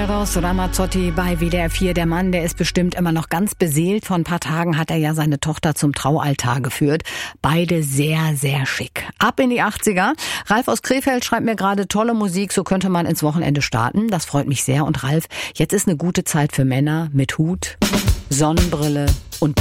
Eros Ramazzotti bei WDR 4. Der Mann, der ist bestimmt immer noch ganz beseelt. Vor ein paar Tagen hat er ja seine Tochter zum Traualtar geführt. Beide sehr, sehr schick. Ab in die 80er. Ralf aus Krefeld schreibt mir gerade tolle Musik, so könnte man ins Wochenende starten. Das freut mich sehr. Und Ralf, jetzt ist eine gute Zeit für Männer mit Hut, Sonnenbrille und